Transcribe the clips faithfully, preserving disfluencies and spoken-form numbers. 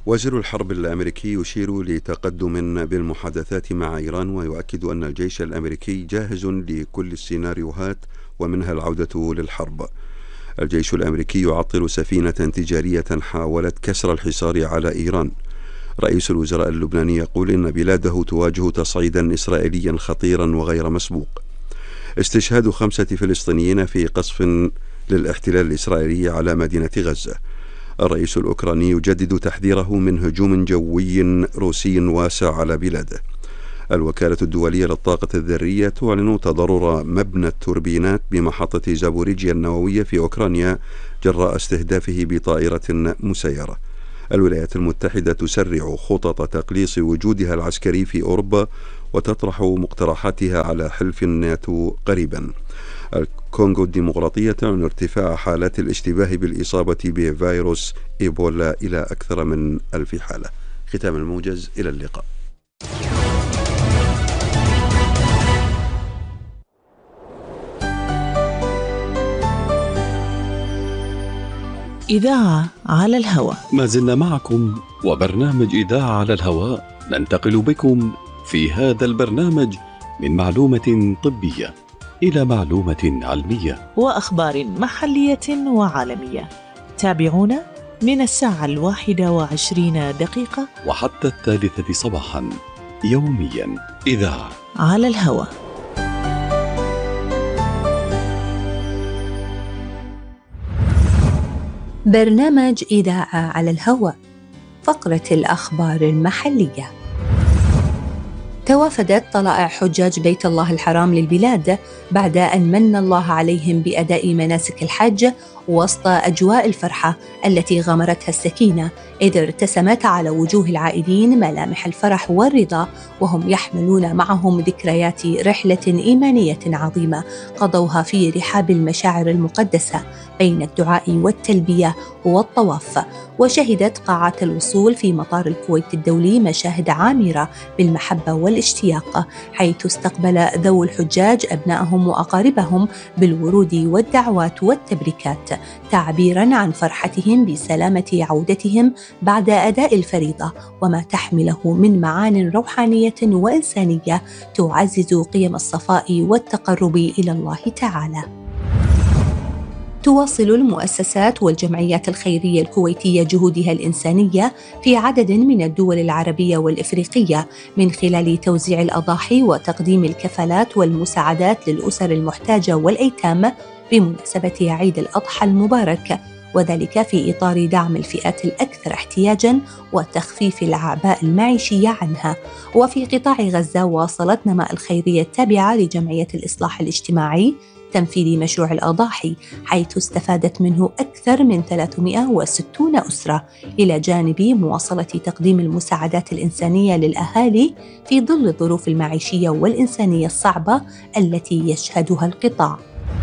وزير الحرب الأمريكي يشير لتقدم بالمحادثات مع إيران، ويؤكد أن الجيش الأمريكي جاهز لكل السيناريوهات ومنها العودة للحرب. الجيش الأمريكي يعطل سفينة تجارية حاولت كسر الحصار على إيران. رئيس الوزراء اللبناني يقول إن بلاده تواجه تصعيدا إسرائيليا خطيرا وغير مسبوق. استشهاد خمسة فلسطينيين في قصف للاحتلال الإسرائيلي على مدينة غزة. الرئيس الأوكراني يجدد تحذيره من هجوم جوي روسي واسع على بلاده. الوكالة الدولية للطاقة الذرية تعلن تضرر مبنى التوربينات بمحطة زابوريجيا النووية في أوكرانيا جراء استهدافه بطائرة مسيرة. الولايات المتحدة تسرع خطط تقليص وجودها العسكري في أوروبا وتطرح مقترحاتها على حلف الناتو قريبا. الكونغو الديمقراطية تعلن ارتفاع حالات الاشتباه بالإصابة بفيروس إيبولا إلى أكثر من ألف حالة. ختام الموجز، إلى اللقاء. إذاعة على الهواء، ما زلنا معكم وبرنامج إذاعة على الهواء. ننتقل بكم في هذا البرنامج من معلومة طبية إلى معلومة علمية وأخبار محلية وعالمية. تابعونا من الساعة الواحدة وعشرين دقيقة وحتى الثالثة صباحا يوميا. إذاعة على الهواء. برنامج إذاعة على الهواء، فقرة الأخبار المحلية. توافدت طلائع حجاج بيت الله الحرام للبلاد بعد أن من الله عليهم بأداء مناسك الحج وسط أجواء الفرحة التي غمرتها السكينة، إذ ارتسمت على وجوه العائدين ملامح الفرح والرضا، وهم يحملون معهم ذكريات رحلة إيمانية عظيمة قضوها في رحاب المشاعر المقدسة بين الدعاء والتلبية والطواف. وشهدت قاعات الوصول في مطار الكويت الدولي مشاهد عامرة بالمحبة والاشتياق، حيث استقبل ذوو الحجاج أبنائهم وأقاربهم بالورود والدعوات والتبريكات، تعبيراً عن فرحتهم بسلامة عودتهم بعد أداء الفريضة، وما تحمله من معان روحانية وإنسانية تعزز قيم الصفاء والتقرب إلى الله تعالى. تواصل المؤسسات والجمعيات الخيرية الكويتية جهودها الإنسانية في عدد من الدول العربية والإفريقية من خلال توزيع الأضاحي وتقديم الكفالات والمساعدات للأسر المحتاجة والأيتام بمناسبة عيد الأضحى المبارك، وذلك في إطار دعم الفئات الأكثر احتياجاً وتخفيف الأعباء المعيشية عنها. وفي قطاع غزة واصلت نماء الخيرية التابعة لجمعية الإصلاح الاجتماعي تنفيذ مشروع الأضاحي، حيث استفادت منه أكثر من ثلاثمائة وستين أسرة، إلى جانب مواصلة تقديم المساعدات الإنسانية للأهالي في ظل الظروف المعيشية والإنسانية الصعبة التي يشهدها القطاع.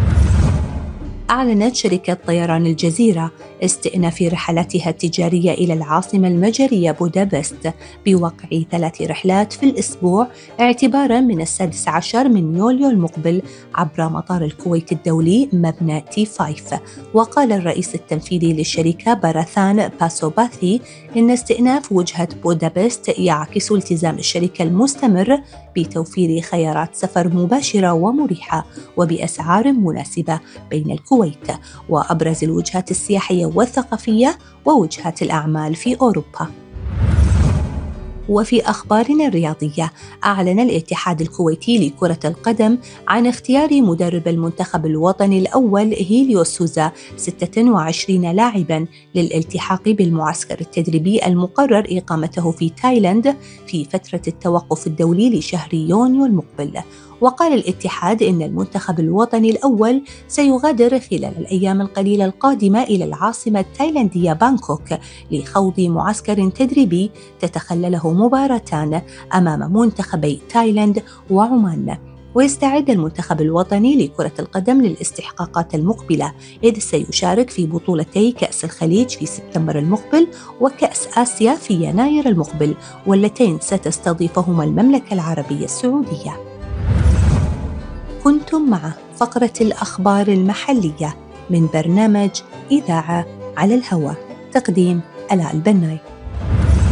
أعلنت شركة طيران الجزيرة استئناف رحلاتها التجارية إلى العاصمة المجرية بودابست بوقع ثلاث رحلات في الأسبوع اعتباراً من السادس عشر من يوليو المقبل عبر مطار الكويت الدولي مبنى تي خمسة. وقال الرئيس التنفيذي للشركة باراثان باسوباثي إن استئناف وجهة بودابست يعكس التزام الشركة المستمر بتوفير خيارات سفر مباشرة ومريحة وبأسعار مناسبة بين الكويت وأبرز الوجهات السياحية والثقافية ووجهات الأعمال في أوروبا. وفي أخبارنا الرياضية، أعلن الاتحاد الكويتي لكرة القدم عن اختيار مدرب المنتخب الوطني الأول هيليو سوزا ستة وعشرين لاعباً للالتحاق بالمعسكر التدريبي المقرر إقامته في تايلاند في فترة التوقف الدولي لشهر يونيو المقبل. وقال الاتحاد إن المنتخب الوطني الأول سيغادر خلال الأيام القليلة القادمة إلى العاصمة التايلاندية بانكوك لخوض معسكر تدريبي تتخلله مباراتان أمام منتخبي تايلاند وعمان. ويستعد المنتخب الوطني لكرة القدم للاستحقاقات المقبلة، إذ سيشارك في بطولتي كأس الخليج في سبتمبر المقبل وكأس آسيا في يناير المقبل، واللتين ستستضيفهما المملكة العربية السعودية. كنتم مع فقرة الأخبار المحلية من برنامج إذاعة على الهواء، تقديم آلاء البناي.